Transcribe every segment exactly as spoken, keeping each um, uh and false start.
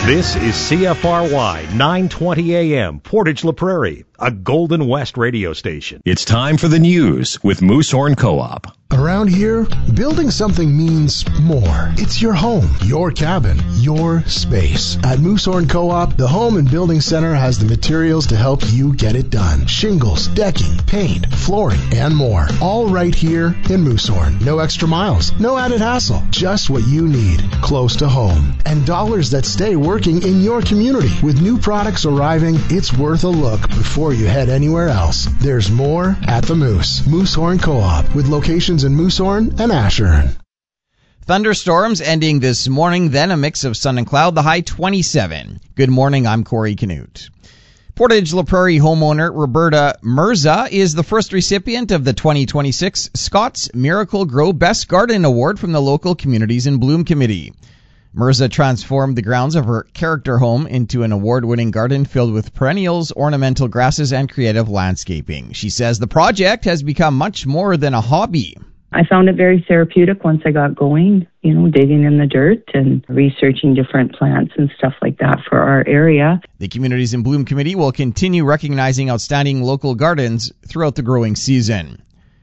This is C F R Y nine twenty A M, Portage La Prairie, a Golden West radio station. It's time for the news with Moosehorn Co-op. Around here, building something means more. It's your home, your cabin, your space. At Moosehorn Co-op, the Home and Building Center has the materials to help you get it done. Shingles, decking, paint, flooring, and more. All right here in Moosehorn. No extra miles, no added hassle. Just what you need, close to home. And dollars that stay working in your community. With new products arriving, it's worth a look before you head anywhere else. There's more at the Moose. Moosehorn Co-op, with locations in Moosehorn and Ashern. Thunderstorms ending this morning, then a mix of sun and cloud, the high twenty-seven. Good morning, I'm Corey Canute. Portage La Prairie homeowner Roberta Mirza is the first recipient of the twenty twenty-six Scott's Miracle Grow Best Garden Award from the local Communities in Bloom Committee. Mirza transformed the grounds of her character home into an award-winning garden filled with perennials, ornamental grasses, and creative landscaping. She says the project has become much more than a hobby. I found it very therapeutic once I got going, you know, digging in the dirt and researching different plants and stuff like that for our area. The Communities in Bloom Committee will continue recognizing outstanding local gardens throughout the growing season.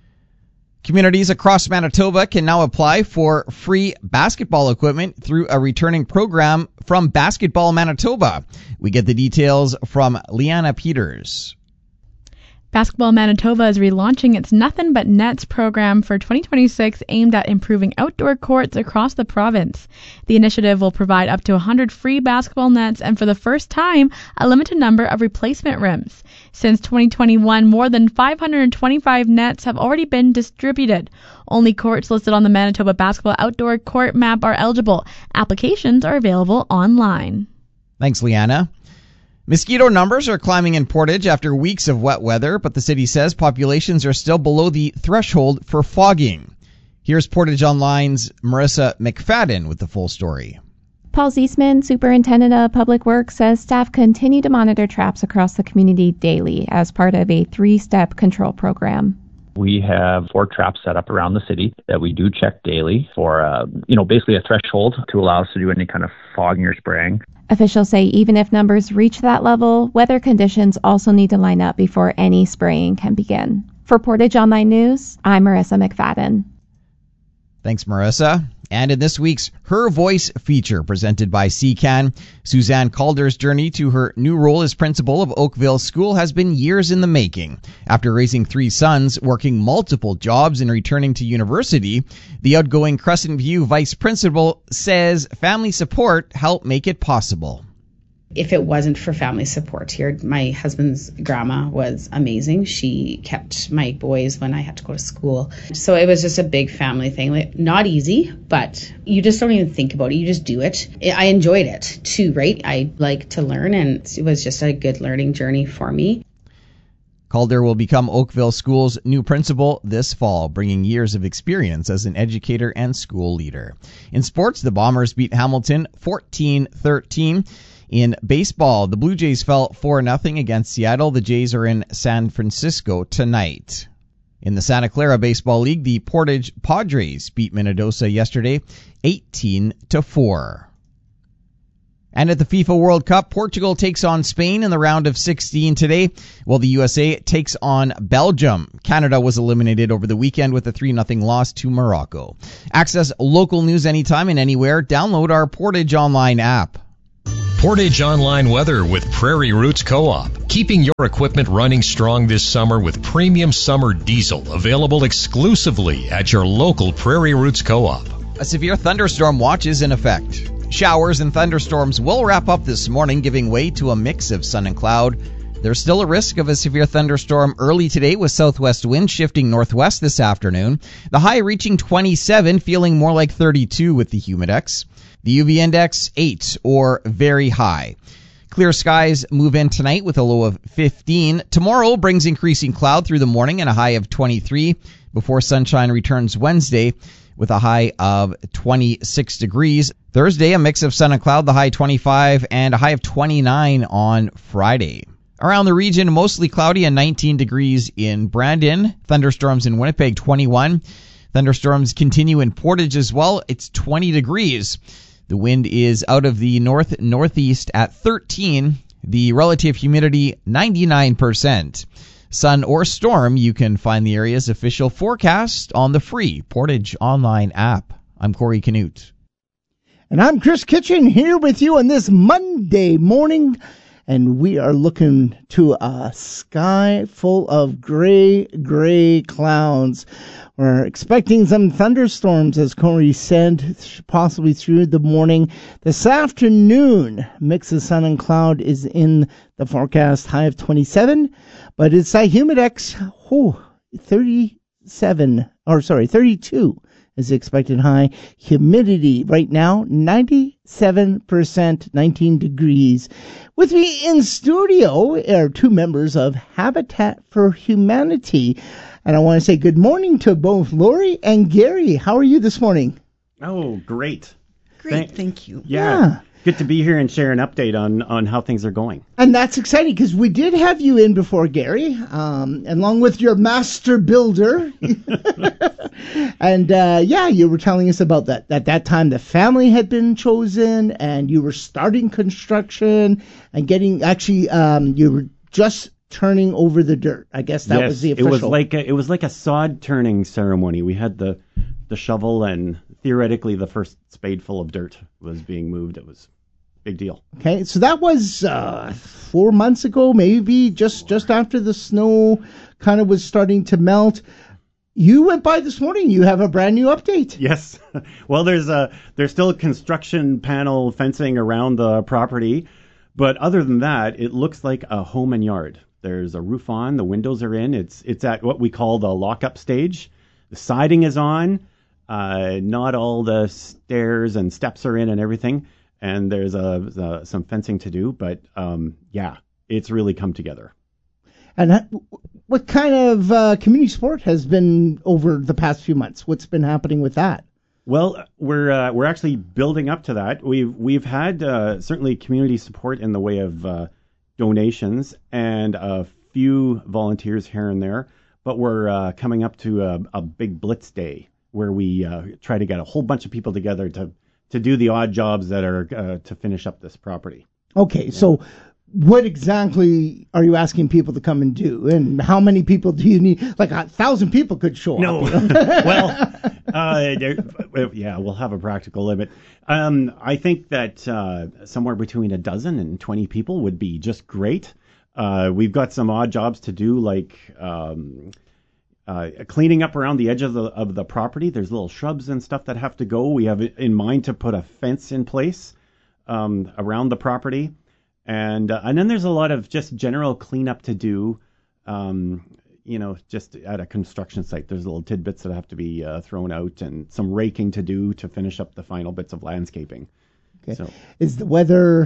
Communities across Manitoba can now apply for free basketball equipment through a returning program from Basketball Manitoba. We get the details from Liana Peters. Basketball Manitoba is relaunching its Nothing But Nets program for twenty twenty-six aimed at improving outdoor courts across the province. The initiative will provide up to one hundred free basketball nets and for the first time, a limited number of replacement rims. Since twenty twenty-one, more than five hundred twenty-five nets have already been distributed. Only courts listed on the Manitoba Basketball Outdoor Court Map are eligible. Applications are available online. Thanks, Liana. Mosquito numbers are climbing in Portage after weeks of wet weather, but the city says populations are still below the threshold for fogging. Here's Portage Online's Marissa McFadden with the full story. Paul Ziesman, Superintendent of Public Works, says staff continue to monitor traps across the community daily as part of a three-step control program. We have four traps set up around the city that we do check daily for, uh, you know, basically a threshold to allow us to do any kind of fogging or spraying. Officials say even if numbers reach that level, weather conditions also need to line up before any spraying can begin. For Portage Online News, I'm Marissa McFadden. Thanks, Marissa. And in this week's Her Voice feature presented by C C A N, Suzanne Calder's journey to her new role as principal of Oakville School has been years in the making. After raising three sons, working multiple jobs, and returning to university, the outgoing Crescent View vice principal says family support helped make it possible. If it wasn't for family support here, my husband's grandma was amazing. She kept my boys when I had to go to school. So it was just a big family thing. Like, not easy, but you just don't even think about it. You just do it. I enjoyed it too, right? I like to learn, and it was just a good learning journey for me. Calder will become Oakville School's new principal this fall, bringing years of experience as an educator and school leader. In sports, the Bombers beat Hamilton fourteen thirteen. In baseball, the Blue Jays fell four nothing against Seattle. The Jays are in San Francisco tonight. In the Santa Clara Baseball League, the Portage Padres beat Minnedosa yesterday eighteen to four. And at the FIFA World Cup, Portugal takes on Spain in the round of sixteen today, while the U S A takes on Belgium. Canada was eliminated over the weekend with a three nothing loss to Morocco. Access local news anytime and anywhere. Download our Portage Online app. Portage Online weather with Prairie Roots Co-op. Keeping your equipment running strong this summer with premium summer diesel available exclusively at your local Prairie Roots Co-op. A severe thunderstorm watch is in effect. Showers and thunderstorms will wrap up this morning, giving way to a mix of sun and cloud. There's still a risk of a severe thunderstorm early today with southwest winds shifting northwest this afternoon. The high reaching twenty-seven, feeling more like thirty-two with the humidex. The U V index, eight or very high. Clear skies move in tonight with a low of fifteen. Tomorrow brings increasing cloud through the morning and a high of twenty-three before sunshine returns Wednesday with a high of twenty-six degrees. Thursday, a mix of sun and cloud, the high twenty-five, and a high of twenty-nine on Friday. Around the region, mostly cloudy and nineteen degrees in Brandon. Thunderstorms in Winnipeg, twenty-one. Thunderstorms continue in Portage as well. It's twenty degrees. The wind is out of the north-northeast at thirteen. The relative humidity, ninety-nine percent. Sun or storm, you can find the area's official forecast on the free Portage Online app. I'm Corey Canute. And I'm Chris Kitchen here with you on this Monday morning. And we are looking to a sky full of gray, gray clouds. We're expecting some thunderstorms, as Corey said, possibly through the morning. This afternoon, mix of sun and cloud is in the forecast, high of twenty-seven. But it's a humidex, oh, thirty-seven, or sorry, thirty-two is the expected high. Humidity right now, ninety-seven percent, nineteen degrees. With me in studio are two members of Habitat for Humanity. And I want to say good morning to both Lori and Gary. How are you this morning? Oh, great. Great, thank, thank you. Yeah. yeah. Good to be here and share an update on, on how things are going. And that's exciting because we did have you in before, Gary, um, along with your master builder. and uh, yeah, you were telling us about that. At that time, the family had been chosen and you were starting construction and getting, actually, um, you were just turning over the dirt. I guess that yes, was the official. It was like a, it was like a sod turning ceremony. We had the the shovel and theoretically the first spadeful of dirt was being moved. It was a big deal. Okay, so that was uh, four months ago, maybe just just after the snow kind of was starting to melt. You went by this morning. You have a brand new update. Yes. Well, there's a there's still construction panel fencing around the property, but other than that, it looks like a home and yard. There's a roof on, the windows are in. It's it's at what we call the lockup stage. The siding is on. Uh, not all the stairs and steps are in and everything. And there's a, a some fencing to do, but um, yeah, it's really come together. And what kind of uh, community support has been over the past few months? What's been happening with that? Well, we're uh, we're actually building up to that. We've we've had uh, certainly community support in the way of uh, donations and a few volunteers here and there, but we're uh, coming up to a, a big blitz day where we uh, try to get a whole bunch of people together to to do the odd jobs that are uh, to finish up this property. Okay, yeah. So what exactly are you asking people to come and do? And how many people do you need? Like a thousand people could show no. up. No, well, uh, yeah, we'll have a practical limit. Um, I think that uh, somewhere between a dozen and twenty people would be just great. Uh, we've got some odd jobs to do, like um, uh, cleaning up around the edge of the of the property. There's little shrubs and stuff that have to go. We have in mind to put a fence in place um, around the property. And uh, and then there's a lot of just general cleanup to do, um, you know, just at a construction site. There's little tidbits that have to be uh, thrown out and some raking to do to finish up the final bits of landscaping. Okay. So, is the weather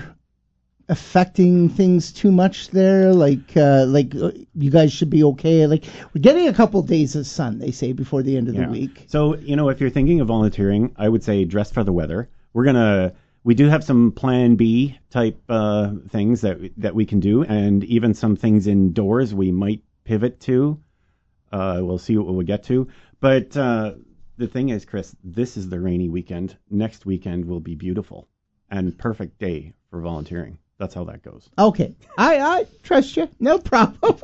affecting things too much there? Like, uh, like uh, you guys should be okay. Like, we're getting a couple days of sun, they say, before the end of yeah. the week. So, you know, if you're thinking of volunteering, I would say dress for the weather. We're going to... We do have some Plan B type uh, things that that we can do, and even some things indoors we might pivot to. Uh, we'll see what we'll get to. But uh, the thing is, Chris, this is the rainy weekend. Next weekend will be beautiful and perfect day for volunteering. That's how that goes. Okay. I, I trust you. No problem.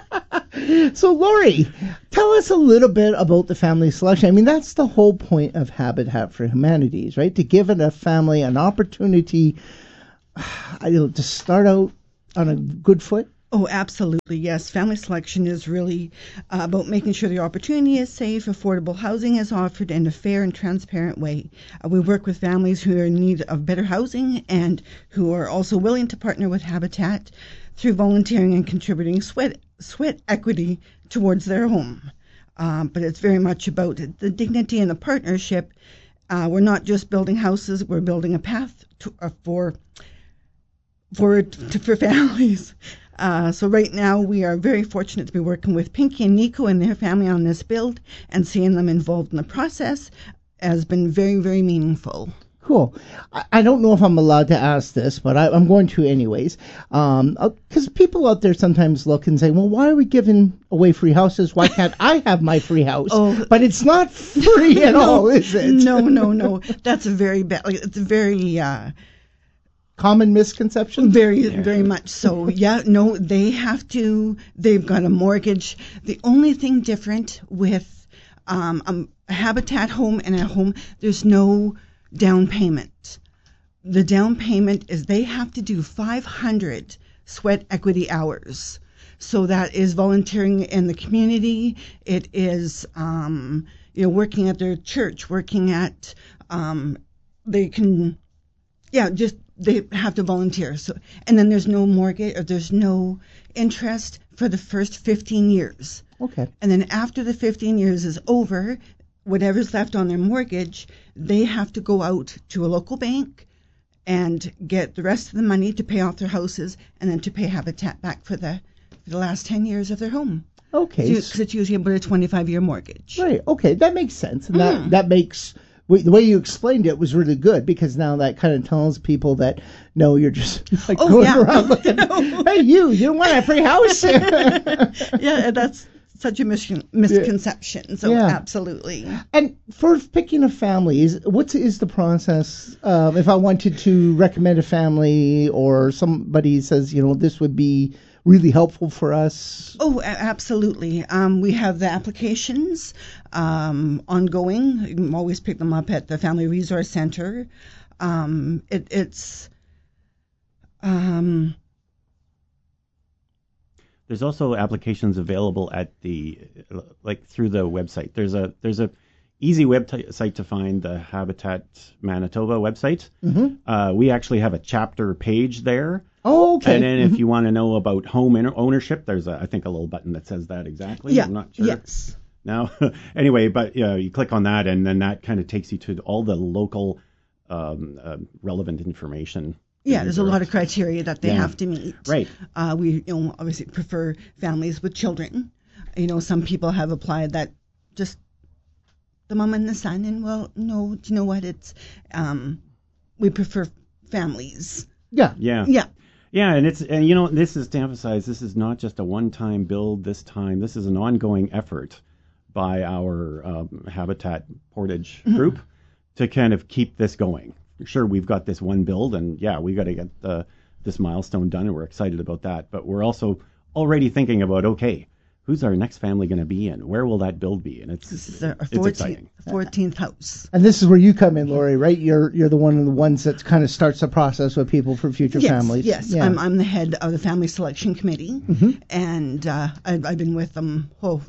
So, Lori, tell us a little bit about the family selection. I mean, that's the whole point of Habitat for Humanity, right? To give a family an opportunity I don't know, to start out on a good foot. Oh, absolutely, yes. Family selection is really uh, about making sure the opportunity is safe, affordable housing is offered in a fair and transparent way. Uh, we work with families who are in need of better housing and who are also willing to partner with Habitat through volunteering and contributing sweat sweat equity towards their home. Um, but it's very much about the dignity and the partnership. Uh, we're not just building houses; we're building a path to, uh, for for to, for families. Uh, so right now we are very fortunate to be working with Pinky and Nico and their family on this build, and seeing them involved in the process has been very, very meaningful. cool. I, I don't know if I'm allowed to ask this, but I, I'm going to anyways. Um, because people out there sometimes look and say, well, why are we giving away free houses? Why can't I have my free house? Oh, but it's not free at no, all, is it? No, no, no. That's a very bad. Like, it's a very uh, common misconception. Very, yeah. very much so. Yeah. No, they have to. They've got a mortgage. The only thing different with um, um, a Habitat home and a home, there's no down payment. The down payment is they have to do five hundred sweat equity hours. So that is volunteering in the community. It is, um, you know, working at their church, working at, um, they can, yeah, just they have to volunteer. So, and then there's no mortgage or there's no interest for the first fifteen years. Okay. And then after the fifteen years is over, whatever's left on their mortgage, they have to go out to a local bank and get the rest of the money to pay off their houses and then to pay Habitat back for the for the last ten years of their home. Okay. Because it's usually about a twenty-five year mortgage. Right. Okay. That makes sense. And Mm. that, that makes, the way you explained it was really good, because now that kind of tells people that, no, you're just like Oh, going yeah. around looking, hey, you, you don't want a free house? Yeah, that's such a mis- misconception. So Yeah. absolutely. And for picking a family, is what is the process? Um, if I wanted to recommend a family, or somebody says, you know, this would be really helpful for us. Oh, a- absolutely. Um, we have the applications um, ongoing. You can always pick them up at the Family Resource Center. Um, it, it's um, There's also applications available at the, like through the website. There's a there's a easy website to find, the Habitat Manitoba website. Mm-hmm. Uh, we actually have a chapter page there. Oh, okay. And then Mhm. if you want to know about home in- ownership, there's a, I think a little button that says that exactly. Yeah. I'm not sure. Yes. Now, anyway, but yeah, you click on that, and then that kind of takes you to all the local um, uh, relevant information. Yeah, there's a lot of criteria that they Yeah. have to meet. Right. Uh, we, you know, obviously prefer families with children. You know, some people have applied that just the mom and the son, and well, no, do you know what? It's um, we prefer families. Yeah. Yeah. Yeah. Yeah, and it's and you know, this is to emphasize, this is not just a one-time build this time. This is an ongoing effort by our um, Habitat Portage Mhm. group to kind of keep this going. Sure, we've got this one build, and yeah, we got to get the, this milestone done, and we're excited about that. But we're also already thinking about, okay, who's our next family going to be in? Where will that build be? And it's This is our it's fourteenth, exciting. fourteenth house. And this is where you come in, Lori, right? You're you're the one of the ones that kind of starts the process with people for future yes, families. Yes, Yeah. I'm I'm the head of the family selection committee, Mhm. and uh, I've, I've been with them oh,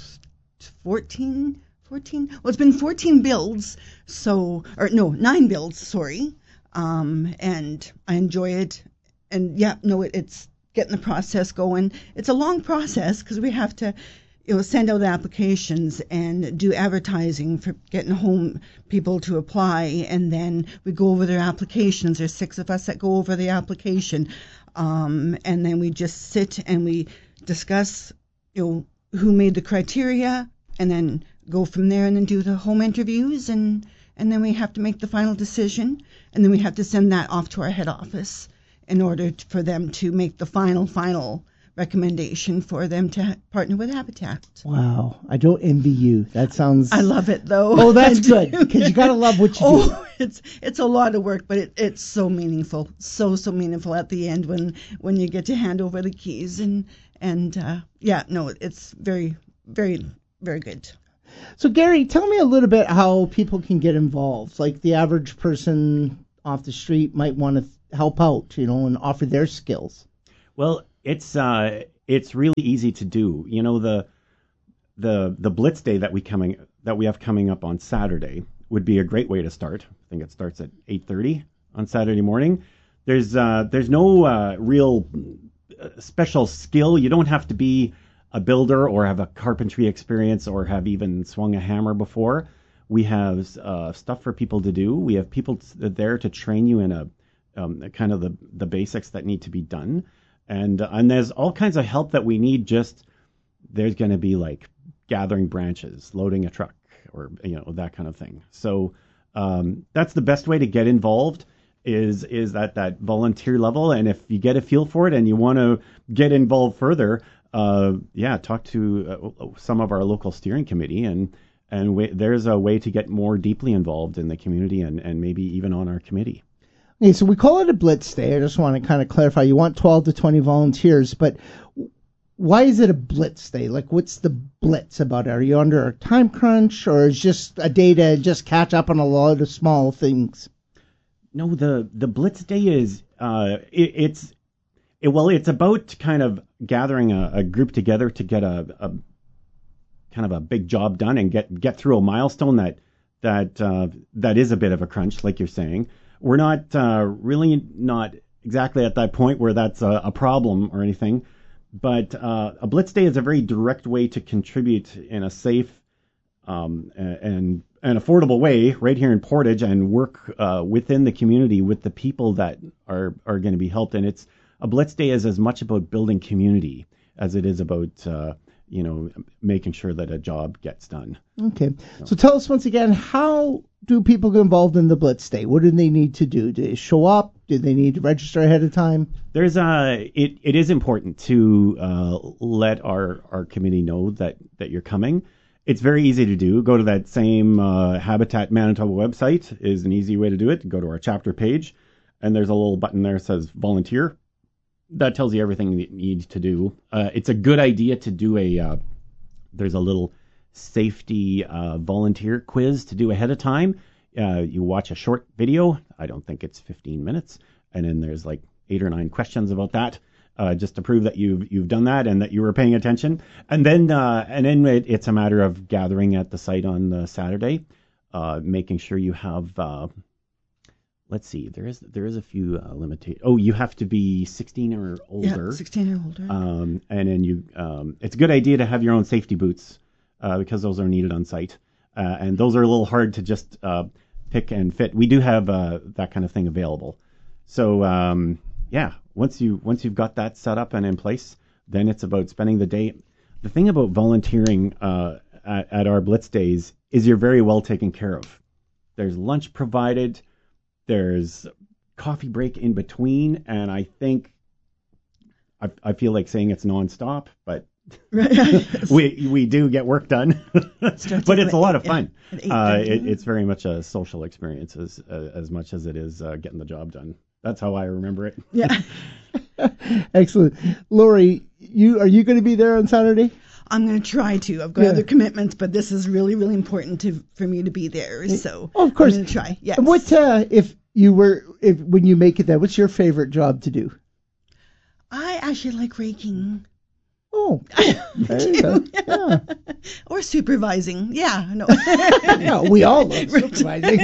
fourteen, fourteen. Well, it's been fourteen builds, so or no, nine builds. Sorry, um, and I enjoy it. And yeah, no, it, it's getting the process going. It's a long process because we have to, you know, send out applications and do advertising for getting home people to apply, and then we go over their applications. There's six of us that go over the application, um, and then we just sit and we discuss, you know, who made the criteria, and then go from there, and then do the home interviews, and and then we have to make the final decision, and then we have to send that off to our head office in order to, for them to make the final final recommendation for them to ha- partner with Habitat. Wow, I don't envy you. That sounds. I love it though. Oh, that's I do. good, because you gotta love what you do. Oh, it's it's a lot of work, but it, it's so meaningful, so so meaningful at the end when when you get to hand over the keys, and and uh, yeah, no, it's very very very good. So, Gary, tell me a little bit how people can get involved. Like the average person off the street might want to help out, you know, and offer their skills. Well, it's uh, it's really easy to do. You know, the the the Blitz Day that we coming that we have coming up on Saturday would be a great way to start. I think it starts at eight thirty on Saturday morning. There's uh, there's no uh, real special skill. You don't have to be a builder or have a carpentry experience or have even swung a hammer before. We have uh, stuff for people to do. We have people there to train you in a um, kind of the the basics that need to be done. And uh, and there's all kinds of help that we need. Just there's going to be like gathering branches, loading a truck, or you know that kind of thing. So Um, that's the best way to get involved is is at that volunteer level. And if you get a feel for it and you want to get involved further, uh, yeah, talk to uh, some of our local steering committee, and and we, there's a way to get more deeply involved in the community and, and maybe even on our committee. Okay, so we call it a Blitz Day. I just want to kind of clarify. You want twelve to twenty volunteers, but why is it a Blitz Day? Like, what's the blitz about it? Are you under a time crunch, or is it just a day to just catch up on a lot of small things? No, the, the Blitz Day is, uh, it, it's, it, well, it's about kind of gathering a, a group together to get a, a kind of a big job done and get, get through a milestone that, that, uh, that is a bit of a crunch, like you're saying. We're not, uh, really not exactly at that point where that's a, a problem or anything, but, uh, a Blitz Day is a very direct way to contribute in a safe, um, and, an affordable way right here in Portage and work uh, within the community with the people that are, are going to be helped. And it's a Blitz Day is as much about building community as it is about, uh, you know, making sure that a job gets done. Okay. So. so tell us once again, how do people get involved in the Blitz Day? What do they need to do? Do they show up? Do they need to register ahead of time? There's a, it, it is important to uh, let our, our committee know that, that you're coming. It's very easy to do. Go to that same uh, Habitat Manitoba website is an easy way to do it. Go to our chapter page, and there's a little button there that says volunteer. That tells you everything you need to do. Uh, it's a good idea to do a, uh, there's a little safety uh, volunteer quiz to do ahead of time. Uh, you watch a short video. I don't think it's fifteen minutes. And then there's like eight or nine questions about that. Uh, just to prove that you've you've done that and that you were paying attention, and then uh, and then it, it's a matter of gathering at the site on the Saturday, uh, making sure you have. Uh, let's see, there is there is a few uh, limitations. Oh, you have to be sixteen or older. Yeah, sixteen or older. Um, and then you, um, it's a good idea to have your own safety boots uh, because those are needed on site, uh, and those are a little hard to just uh, pick and fit. We do have uh, that kind of thing available, so um, yeah. Once you once you've got that set up and in place, then it's about spending the day. The thing about volunteering uh, at, at our Blitz Days is you're very well taken care of. There's lunch provided, there's coffee break in between, and I think I, I feel like saying it's nonstop, but we we do get work done. But it's a lot of fun. Uh, it, it's very much a social experience as uh, as much as it is uh, getting the job done. That's how I remember it. Yeah. Excellent. Lori, you are you going to be there on Saturday? I'm going to try to. I've got yeah. other commitments, but this is really, really important to for me to be there. So oh, of course. I'm going to try. Yes. What uh, if you were if when you make it there? What's your favorite job to do? I actually like raking. Oh, there you go. Yeah. Or supervising. Yeah, no. Yeah, we all love supervising.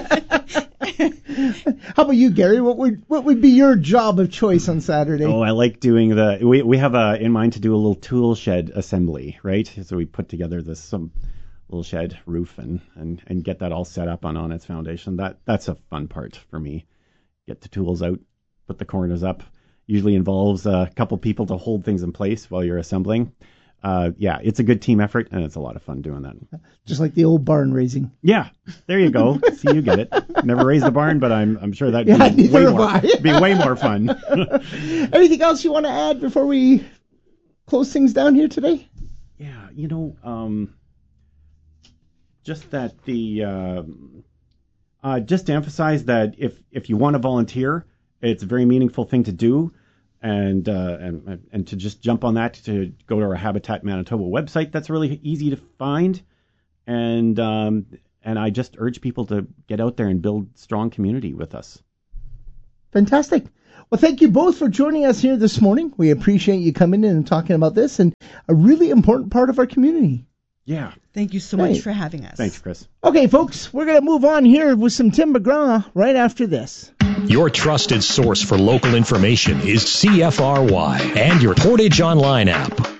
How about you, Gary? What would what would be your job of choice on Saturday? Oh, I like doing the. We we have a in mind to do a little tool shed assembly, right? So we put together this some little shed roof and, and, and get that all set up on, on its foundation. That that's a fun part for me. Get the tools out, put the corners up. Usually involves a couple people to hold things in place while you're assembling. Uh, yeah, it's a good team effort, and it's a lot of fun doing that. Just like the old barn raising. Yeah, there you go. See, you get it. Never raised a barn, but I'm I'm sure that'd yeah, be, way more, I. be way more fun. Anything else you want to add before we close things down here today? Yeah, you know, um, just that the uh, uh, just to emphasize that if if you want to volunteer, it's a very meaningful thing to do, and uh, and and to just jump on that to go to our Habitat Manitoba website. That's really easy to find, and um, and I just urge people to get out there and build strong community with us. Fantastic. Well, thank you both for joining us here this morning. We appreciate you coming in and talking about this and a really important part of our community. Yeah. Thank you so hey. much for having us. Thanks, Chris. Okay, folks, we're going to move on here with some Tim McGraw right after this. Your trusted source for local information is C F R Y and your Portage Online app.